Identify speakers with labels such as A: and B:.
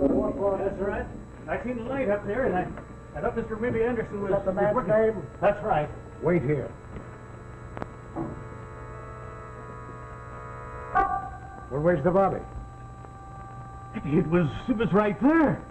A: the fourth floor.
B: That's right. I seen the light up there, and I thought Mr. Mibby Anderson was...
A: Is that the man's
B: working.
A: name?
B: That's right.
A: Wait here. Well, where's the body?
B: It was right there.